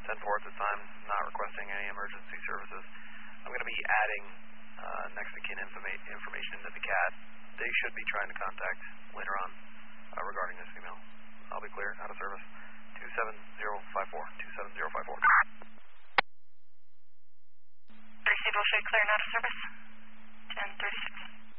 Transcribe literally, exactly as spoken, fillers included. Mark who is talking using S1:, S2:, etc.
S1: ten four at this time, not requesting any emergency services. I'm going to be adding uh, next of kin informa- information into the C A D. They should be trying to contact later on uh, regarding this email. I'll be clear, out of service. two seven zero five four, two seven zero five four.
S2: Receive will show clear and out of service. ten thirty-six.